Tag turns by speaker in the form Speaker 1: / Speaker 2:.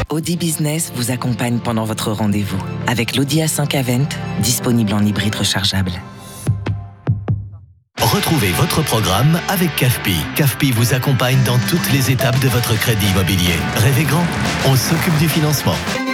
Speaker 1: Audi Business vous accompagne pendant votre rendez-vous avec l'Audi A5 Avant, disponible en hybride rechargeable.
Speaker 2: Retrouvez votre programme avec CAFPI. CAFPI vous accompagne dans toutes les étapes de votre crédit immobilier. Rêvez grand, on s'occupe du financement.